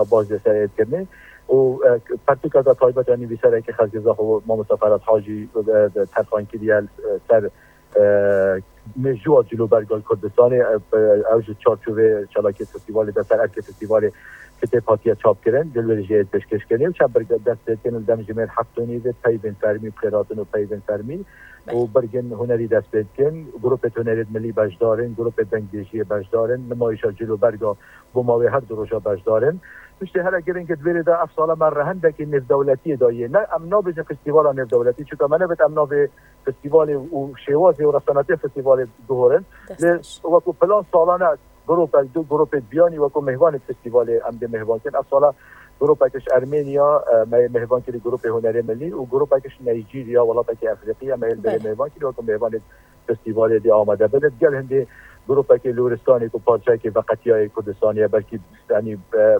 باز سر کردن و پرتوکا دا تایبت یعنی بیسره که خلق زاخو ما مسافرات حاجی ترخان کردیل سر مجوع جلو برگال کردستان اوج چارچوبه چالاکی فستیوال در سر ارک فستیوال کتاب پاتیا چاپ کردن دلوری جهت پیشکش کردیم چند برگ دست کنن دم جمعه هفتونی ده پیوند فرمی قراتن و پیوند فرمی و برگن هنری دست بید کن گروپ هنری ملی بجدارن گروپ بنگیشی بجدارن نمایش جلو برگا بوماوی هر دروشا بجدارن مشته هلا گرین که دویره دا افسالا من رهنده که نف دولتی دایه نه امنا بجه فستیوالا نف دولتی چون من نبت امنا به فستیوال و شوازی و رساناتی فستیوال دهورن وکو پلان سالانه گروپ بیانی وکو مهوان فستیوال امده مهوان کن افسالا گروپ اکش ارمنیا مهوان کلی گروپ هنری ملی و گروپ اکش نایجیریا ولات اکی افریقیا مهوان کلی وکو مهوان فستیوال دی آمده بلد گل هنده گروپ که لورستانی کو پارچه که وقتیای کردستانی بلکه یعنی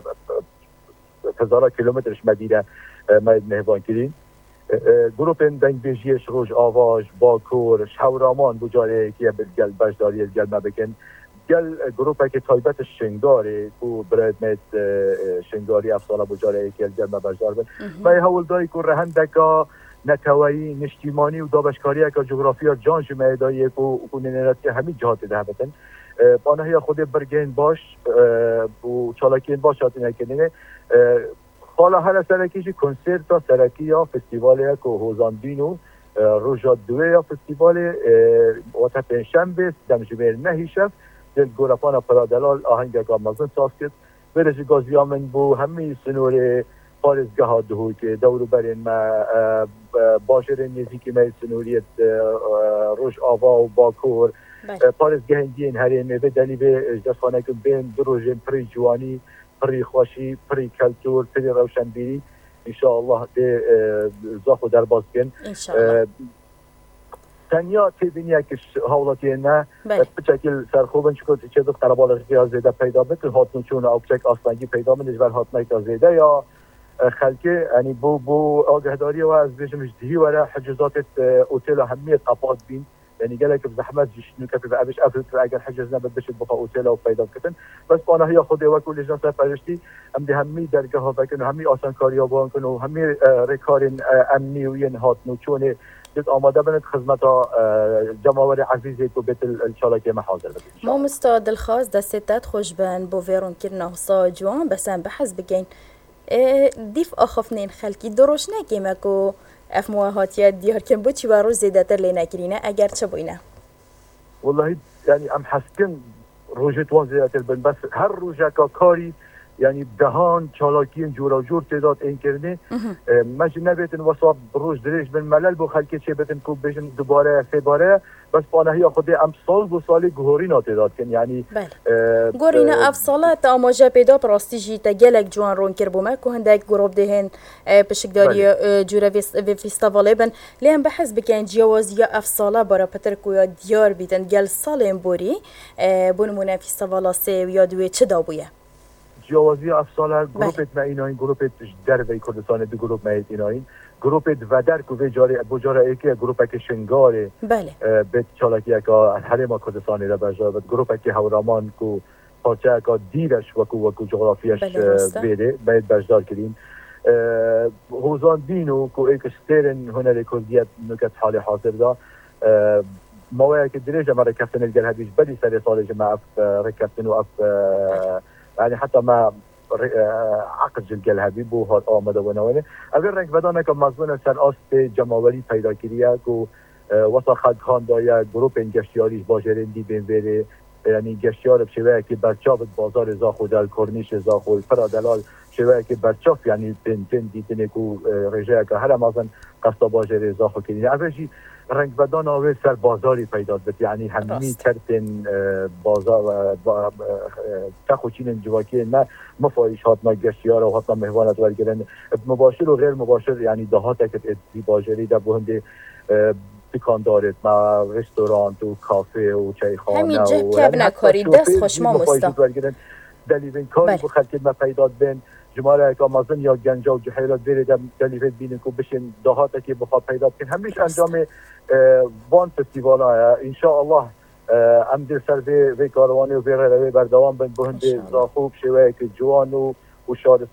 هزارا کیلومترش مدینه مهوان کردین گروپ دنگ بیجیش روز آواز باکور شورامان بجاره که گل بجداری گل مبکن گل گروپ که تایبت شنگاری کو برد مت شنگاری افسالا بجاره که گل مبجدار بن و هول دای کو رهندکا نتوایی نشتیمانی و دابشکاری که جغرافیا جان جمعیدایی کو نینراتی همین جهات ده بتن بانهی خود برگین باش و چالاکین باش هاتین کنه حالا هر سرکیش کنسرت تا سرکی یا فستیوال که هوزاندینو روزا دوه یا فستیوال و تا پنجشنبه دمجمعه نهیشف دل گورپان پرادلال آهنگ گامازن ساز کرد برش گازیامن بو همین سنور پارزگاه ها دهو که دورو برین ما باشر نزیکی می سنوریت روش آوا و باکور پارزگاه هندین هرین به دلیل اجدادخانه که بین دو روژین پری جوانی پری خوشی پری کلتور پری روشنبیری انشاءالله ده زاخو در باز کن تنیا تبینی که حالتی نه بچکل سرخوبن چه دو قربالشی ها زیده پیدا بکن هاتنو چون آبچک آسلنگی پیدا من اجبر هاتنایی تا زیده یا خلکه یعنی بو آگهداری و از بیشم اجدهی وره حجزات اوتیل همیت قفاد بین یعنی گله که زحمت جشنو که به ابش افرد اگر حجز نبود بشه بخا اوتیل و پیدا کردن بس بانا هي خود و کل لجنه سرپرستی هم ده همی درگاه ها بکن و همی آسانکاری ها بان کن و همی رکارین امنی و ین هاتنو چونه دید آماده بند خدمت جماور عزیزی تو بیت الچالاکی محاضر بکن ما مستعد الخاص دستت خوش بن بو ویرون کرنا حصا جوان بس هم بحث بگین دیف آخفنین خلکی دروش نکیمه که اف مواهاتیت دیار کن بود چی بارو زیده تر لی نکرینه اگر چه بوینه؟ والله یعنی ام حسکن روژت وان زیده تر بین بس هر روژه که کاری یعنی دهان چالاکین جورا جور تعداد این کرده مجی نبیتن وصاب روز دریش بین ملل بو خلکی چه بیتن کو بیشن دوباره سه باره بس پانهی خود ام سال بو سالی گهورینا تعداد کن یعنی گهورینا افساله تا آماجه پیدا پراستی جیتا گلک جوان رون کر بومه که هندک گروب دهن پشکداری جورا فیستاواله بن لیم بحث بکن جوازی افساله برا پتر کویا دیار بیتن گل سالیم بوری بونمونه فیستاوالا سه یا دوی چه دابویه جوازی افساله گروپت ما ایناین گروپت در وی کردستان دو گروپ ما ایناین گروپت و در کوی جاری بجاره ای که گروپ که شنگاره به چالاکی که حریم کردستان را بجا بود گروپ که هورامان کو پارچه که دیرش وکو جغرافیاش بیده باید بجدار کردیم هوزان دینو کو ایک استرن هنر کردیت نکت حال حاضر دا موقعی که دیرش مرا کفتن الگل هدیش بدی سری سالش ما اف رکفتن و اف يعني حتى ما عقد جلگل حبیب و هات آمده و نوانه اگر رنگ بدانه که مضمون سر آست جماوری پیدا کریه که واسه خدخان دایه گروپ این گشتیاریش باجرندی بین بره یعنی گشتیار بشوه که برچاف بازار زاخو دل کرنیش زاخو پرادلال شوه که برچاف یعنی تن دیتنه که رجعه که هر مازن قصد باجر زاخو کنید اولی رنگ بدان آوه سر بازاری پیدا بد یعنی همی ترتن بازار تخوچین جواکی نه مفایش هاتنا گشتیار و هاتنا مهوانت ورگرن مباشر و غیر مباشر یعنی دهات که ادی باجری در بهنده دکان دارد ما رستوران و کافه و چایخانه همین جه که بنکاری دست خوشما مستا دلیل کاری بخلکت ما پیدا بین جماره که مازن یا گنجا و جحیلات بیره دلیل بینن که بشین دهاته که بخواد پیدا کن همیشه انجام وان فستیوال ها انشاءالله ام در سر به کاروانی و بیره روی بردوان بند بهنده زاخوب شوه که جوان و شارستان